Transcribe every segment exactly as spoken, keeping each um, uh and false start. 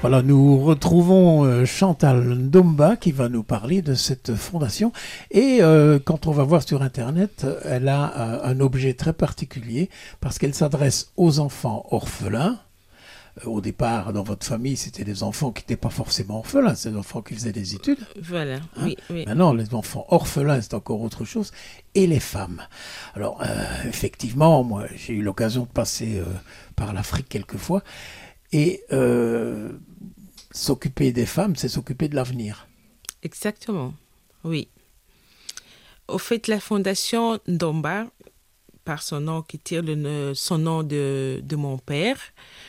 Voilà, nous retrouvons euh, Chantal Ndomba qui va nous parler de cette fondation. Et euh, quand on va voir sur Internet, elle a euh, un objet très particulier parce qu'elle s'adresse aux enfants orphelins. Euh, au départ, dans votre famille, c'était des enfants qui n'étaient pas forcément orphelins, c'est des enfants qui faisaient des études. Voilà, Hein? oui, oui. Maintenant, les enfants orphelins, c'est encore autre chose. Et les femmes. Alors, euh, effectivement, moi, j'ai eu l'occasion de passer euh, par l'Afrique quelquefois. Et euh, s'occuper des femmes, c'est s'occuper de l'avenir. Exactement, oui. Au fait, la fondation Ndomba, par son nom, qui tire le, son nom de, de mon père,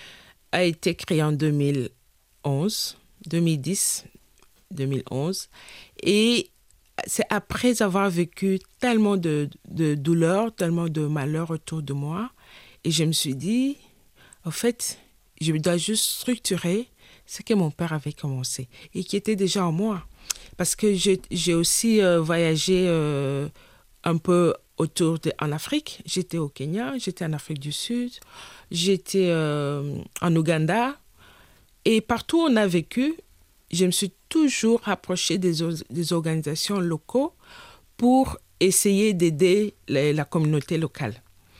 a été créée en deux mille onze, deux mille dix, deux mille onze. Et c'est après avoir vécu tellement de, de douleurs, tellement de malheurs autour de moi. Et je me suis dit, en fait, je dois juste structurer ce que mon père avait commencé et qui était déjà en moi. Parce que j'ai, j'ai aussi euh, voyagé euh, un peu autour de, en Afrique. J'étais au Kenya, j'étais en Afrique du Sud, j'étais euh, en Ouganda. Et partout où on a vécu, je me suis toujours rapprochée des, des organisations locales pour essayer d'aider la, la communauté locale.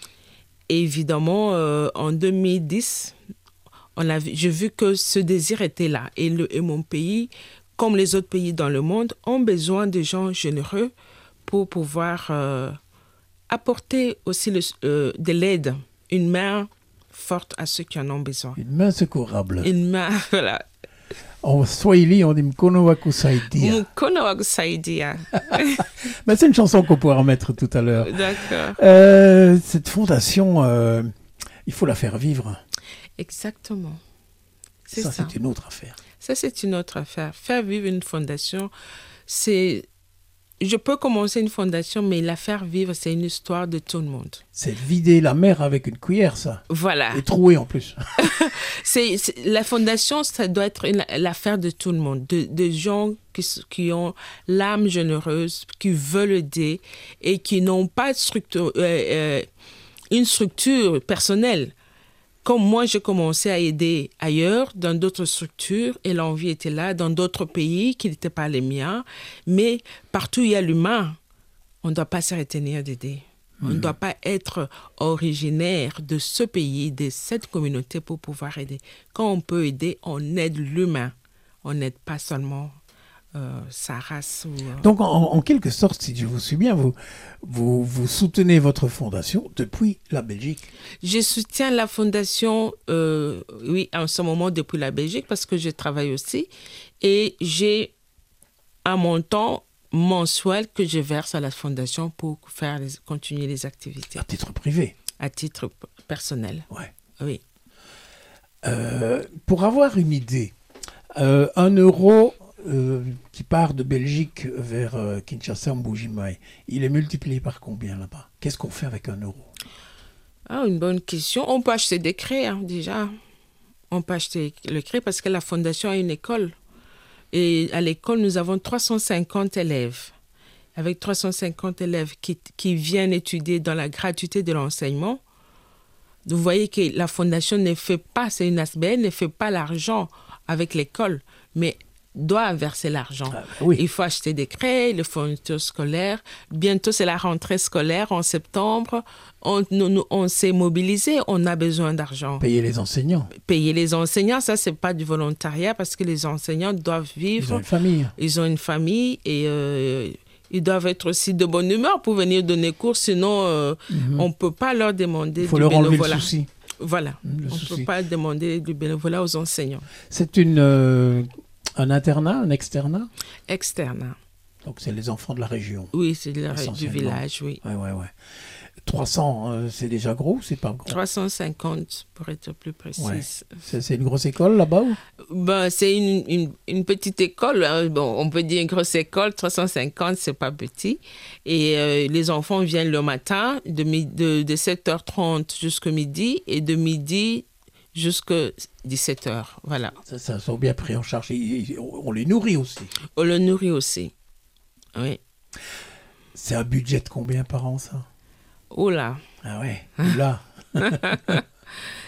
Et évidemment, euh, en deux mille dix, on a vu, j'ai vu que ce désir était là. Et, le, et mon pays, comme les autres pays dans le monde, ont besoin de gens généreux pour pouvoir euh, apporter aussi le, euh, de l'aide, une main forte à ceux qui en ont besoin. Une main secourable. Une main, voilà. En Swahili, on dit Mkono wa kusaidia. Mkono wa kusaidia. Mais c'est une chanson qu'on pourra mettre tout à l'heure. D'accord. Euh, cette fondation, euh, il faut la faire vivre. Exactement. C'est ça, ça. c'est une autre affaire. Ça, c'est une autre affaire. Faire vivre une fondation, c'est... Je peux commencer une fondation, mais la faire vivre, c'est une histoire de tout le monde. C'est vider la mer avec une cuillère, ça. Voilà. Et trouer en plus. c'est, c'est, la fondation, ça doit être une, l'affaire de tout le monde, de, de gens qui, qui ont l'âme généreuse, qui veulent aider et qui n'ont pas de structure, euh, euh, une structure personnelle. Comme moi, j'ai commencé à aider ailleurs, dans d'autres structures, et l'envie était là, dans d'autres pays qui n'étaient pas les miens. Mais partout où il y a l'humain, on ne doit pas se retenir d'aider. Mmh. On ne doit pas être originaire de ce pays, de cette communauté pour pouvoir aider. Quand on peut aider, on aide l'humain. On n'aide pas seulement euh, sa race. Ou, euh... Donc, en, en quelque sorte, si je vous suis bien, vous, vous, vous soutenez votre fondation depuis la Belgique. Je soutiens la fondation, euh, oui, en ce moment depuis la Belgique parce que je travaille aussi. Et j'ai un montant mensuel que je verse à la fondation pour faire les, continuer les activités. À titre privé? À titre personnel. Ouais. Oui. Euh, pour avoir une idée, euh, un euro euh, qui part de Belgique vers euh, Kinshasa, Mbuji-Mayi, il est multiplié par combien là-bas? Qu'est-ce qu'on fait avec un euro? Ah, une bonne question. On peut acheter des craies, hein, déjà. On peut acheter le craie parce que la fondation a une école. Et à l'école, nous avons trois cent cinquante élèves. Avec trois cent cinquante élèves qui, qui viennent étudier dans la gratuité de l'enseignement. Vous voyez que la fondation ne fait pas, c'est une A S B L, ne fait pas l'argent avec l'école, mais doit verser l'argent. Ah, oui. Il faut acheter des craies, les fournitures scolaires. Bientôt, c'est la rentrée scolaire en septembre. On, nous, on s'est mobilisé, on a besoin d'argent. Payer les enseignants. Payer les enseignants, ça, c'est pas du volontariat parce que les enseignants doivent vivre. Ils ont une famille. Ils ont une famille et euh, ils doivent être aussi de bonne humeur pour venir donner cours. Sinon, euh, mm-hmm. on ne peut pas leur demander Il faut du leur bénévolat. Enlever le souci. Voilà. Le on ne souci. peut pas demander du bénévolat aux enseignants. C'est une... Euh... Un internat, un externat? Externat. Donc, c'est les enfants de la région. Oui, c'est de la, du village, oui. Oui, oui, oui. trois cents, euh, c'est déjà gros ou c'est pas gros? trois cent cinquante, pour être plus précise. Ouais. C'est, c'est une grosse école, là-bas ou? Ben, c'est une, une, une petite école. Hein. Bon, on peut dire une grosse école. trois cent cinquante, c'est pas petit. Et euh, les enfants viennent le matin, de, de, de sept heures trente jusqu'à midi, et de midi jusqu'à dix-sept heures, voilà. Ça, ça sont bien pris en charge. On les nourrit aussi. On les nourrit aussi, oui. C'est un budget de combien par an, ça? Oh là. Ah ouais, là.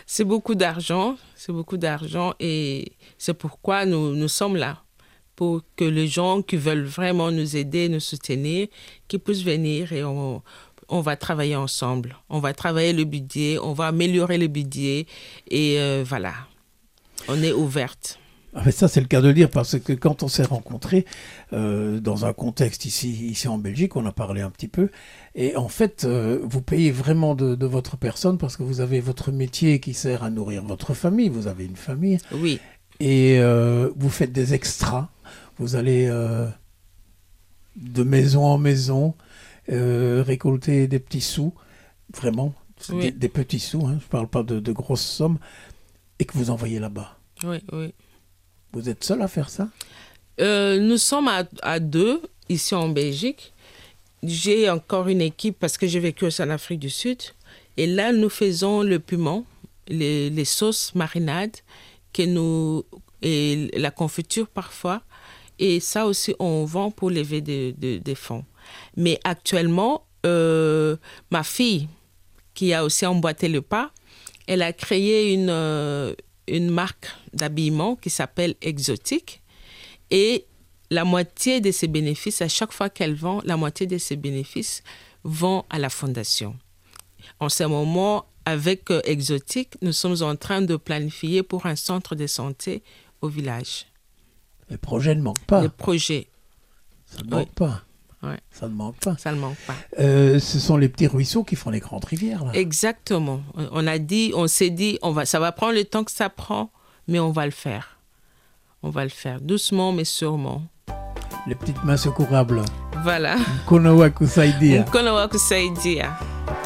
C'est beaucoup d'argent, c'est beaucoup d'argent et c'est pourquoi nous, nous sommes là. Pour que les gens qui veulent vraiment nous aider, nous soutenir, qu'ils puissent venir et on, on va travailler ensemble. On va travailler le budget, on va améliorer le budget et euh, voilà, on est ouverte. Ah mais ça, c'est le cas de le dire, parce que quand on s'est rencontrés euh, dans un contexte ici, ici en Belgique, on a parlé un petit peu, et en fait, euh, vous payez vraiment de, de votre personne parce que vous avez votre métier qui sert à nourrir votre famille, vous avez une famille, Oui. et euh, vous faites des extras, vous allez euh, de maison en maison euh, récolter des petits sous, vraiment, Oui. des, des petits sous, hein, je ne parle pas de, de grosses sommes, et que vous envoyez là-bas. Oui, oui. Vous êtes seul à faire ça? Euh, nous sommes à, à deux ici en Belgique. J'ai encore une équipe parce que j'ai vécu aussi en Afrique du Sud. Et là, nous faisons le piment, les, les sauces marinades que nous, et la confiture parfois. Et ça aussi, on vend pour lever des de, de fonds. Mais actuellement, euh, ma fille, qui a aussi emboîté le pas, elle a créé une... Euh, une marque d'habillement qui s'appelle Exotique. Et la moitié de ses bénéfices, à chaque fois qu'elle vend, la moitié de ses bénéfices vont à la fondation. En ce moment, avec Exotique, nous sommes en train de planifier pour un centre de santé au village. Les projets ne manquent pas. Les projets. Ça ne manque oui. pas. Ouais. Ça ne manque pas. Ça ne manque pas. Euh, ce sont les petits ruisseaux qui font les grandes rivières, là. Exactement. On a dit, on s'est dit, on va, ça va prendre le temps que ça prend, mais on va le faire. On va le faire doucement, mais sûrement. Les petites mains secourables. Voilà. Mkono wa kusaidia. Mkono wa kusaidia.